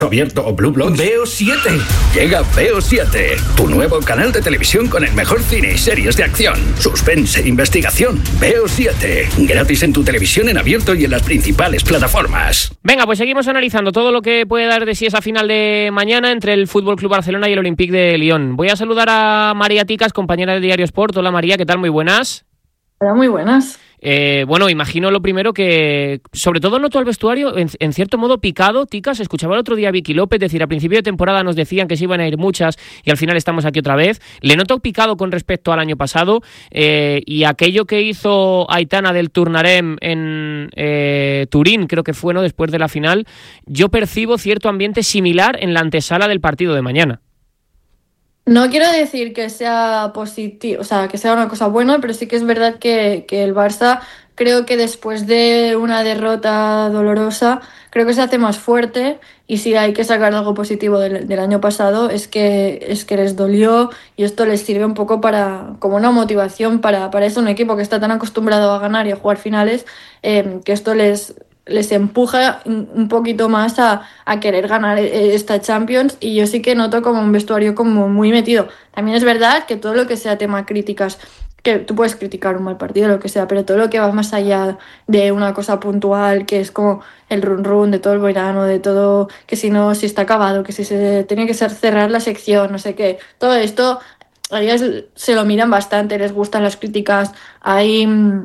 abierto o Blue Bloods. Veo 7. Llega Veo 7, tu nuevo canal de televisión con el mejor cine y series de acción, suspense, investigación. Veo 7, gratis en tu televisión en abierto y en las principales plataformas. Venga, pues seguimos analizando todo lo que puede dar de sí esa final de mañana entre el Fútbol Club Barcelona y el Olympique de Lyon. Voy a saludar a María Ticas, compañera de Diario Sport. Hola María, ¿qué tal? Muy buenas. Hola, muy buenas. Bueno, imagino lo primero que, sobre todo noto al vestuario, en cierto modo picado. Ticas, escuchaba el otro día a Vicky López decir, a principio de temporada nos decían que se iban a ir muchas y al final estamos aquí otra vez. Le noto picado con respecto al año pasado y aquello que hizo Aitana del Turnarem en Turín, creo que fue, ¿no?, después de la final. Yo percibo cierto ambiente similar en la antesala del partido de mañana. No quiero decir que sea positivo, o sea, que sea una cosa buena, pero sí que es verdad que el Barça, creo que después de una derrota dolorosa, creo que se hace más fuerte, y si hay que sacar algo positivo del año pasado es que les dolió, y esto les sirve un poco como una motivación para eso, un equipo que está tan acostumbrado a ganar y a jugar finales, que esto les empuja un poquito más a querer ganar esta Champions, y yo sí que noto como un vestuario como muy metido. También es verdad que todo lo que sea tema críticas, que tú puedes criticar un mal partido, lo que sea, pero todo lo que va más allá de una cosa puntual, que es como el run de todo el verano, de todo, que si está acabado, que si se tiene que cerrar la sección, no sé qué, todo esto, a ellas se lo miran bastante, les gustan las críticas, hay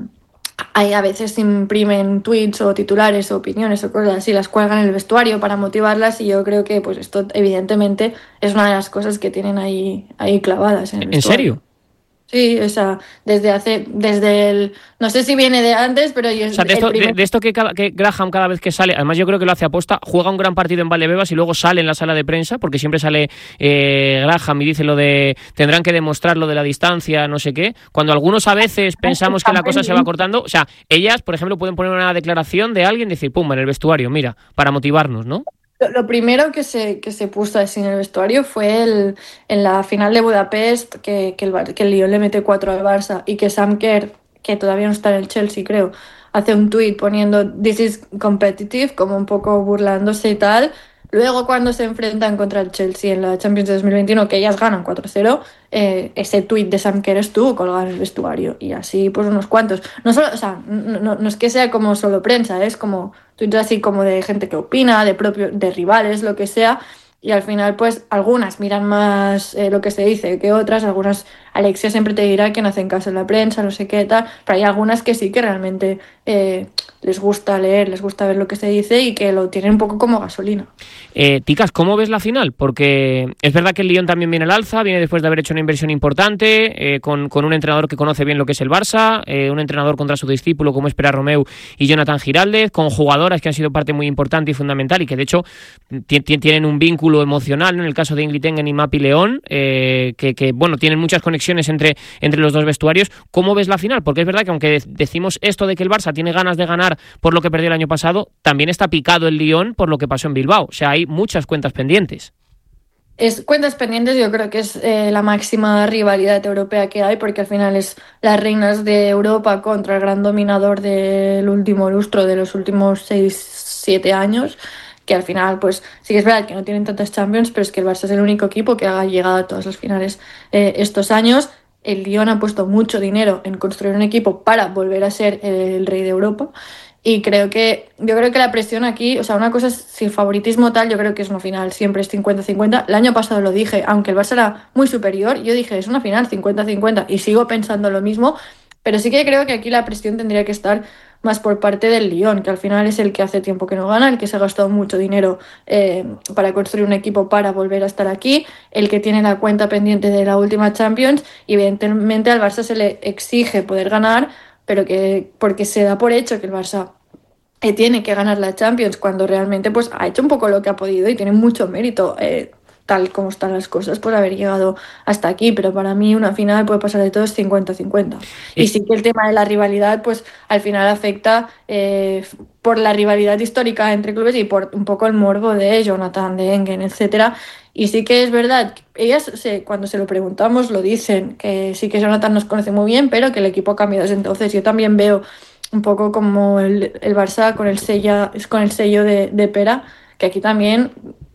a veces imprimen tweets o titulares o opiniones o cosas así, las cuelgan en el vestuario para motivarlas, y yo creo que pues esto evidentemente es una de las cosas que tienen ahí clavadas en el vestuario. ¿En serio? Sí, o sea, no sé si viene de antes, pero yo... O sea, de esto que Graham cada vez que sale, además yo creo que lo hace aposta, juega un gran partido en Valdebebas y luego sale en la sala de prensa, porque siempre sale Graham y dice lo de tendrán que demostrar lo de la distancia, no sé qué, cuando algunos a veces pensamos que la cosa se va cortando. O sea, ellas, por ejemplo, pueden poner una declaración de alguien y decir, pum, en el vestuario, mira, para motivarnos, ¿no? Lo primero que se puso así en el vestuario fue en la final de Budapest, que el Lyon le mete 4 al Barça, y que Sam Kerr, que todavía no está en el Chelsea, creo, hace un tuit poniendo "This is competitive", como un poco burlándose y tal. Luego, cuando se enfrentan contra el Chelsea en la Champions de 2021, que ellas ganan 4-0, ese tuit de Sam Kerr estuvo colgado en el vestuario, y así pues unos cuantos. No solo, o sea, no es que sea como solo prensa, es como tuits así como de gente que opina, de rivales, lo que sea, y al final pues algunas miran más lo que se dice que otras. Algunas, Alexia siempre te dirá que no hacen caso en la prensa, no sé qué tal, pero hay algunas que sí que realmente les gusta leer, les gusta ver lo que se dice, y que lo tienen un poco como gasolina. Ticas, ¿cómo ves la final? Porque es verdad que el Lyon también viene al alza, viene después de haber hecho una inversión importante, con un entrenador que conoce bien lo que es el Barça, un entrenador contra su discípulo como es Pere Romeu y Jonathan Giraldez, con jugadoras que han sido parte muy importante y fundamental, y que de hecho tienen un vínculo emocional, ¿no? En el caso de Ingrid Engen y Mapi León, que bueno, tienen muchas conexiones entre los dos vestuarios. ¿Cómo ves la final? Porque es verdad que aunque decimos esto de que el Barça tiene ganas de ganar por lo que perdió el año pasado, también está picado el Lyon por lo que pasó en Bilbao. O sea, hay muchas cuentas pendientes. Cuentas pendientes, yo creo que es la máxima rivalidad europea que hay, porque al final es las reinas de Europa contra el gran dominador del último lustro, de los últimos 6-7 años, que al final pues sí que es verdad que no tienen tantas Champions, pero es que el Barça es el único equipo que ha llegado a todas las finales estos años. El Lyon ha puesto mucho dinero en construir un equipo para volver a ser el rey de Europa, y yo creo que la presión aquí, o sea, una cosa es si el favoritismo tal, yo creo que es una final, siempre es 50-50. El año pasado lo dije, aunque el Barça era muy superior, yo dije, es una final 50-50, y sigo pensando lo mismo, pero sí que creo que aquí la presión tendría que estar más por parte del Lyon, que al final es el que hace tiempo que no gana, el que se ha gastado mucho dinero para construir un equipo para volver a estar aquí, el que tiene la cuenta pendiente de la última Champions, y evidentemente al Barça se le exige poder ganar, pero porque se da por hecho que el Barça tiene que ganar la Champions, cuando realmente pues ha hecho un poco lo que ha podido y tiene mucho mérito, tal como están las cosas, por haber llegado hasta aquí. Pero para mí una final puede pasar de todos 50-50. Y sí que el tema de la rivalidad pues al final afecta por la rivalidad histórica entre clubes y por un poco el morbo de Jonathan, de Engen, etcétera. Y sí que es verdad, ellas cuando se lo preguntamos lo dicen, que sí que Jonathan nos conoce muy bien, pero que el equipo ha cambiado desde entonces. Yo también veo un poco como el Barça con el sello de Pera, que aquí también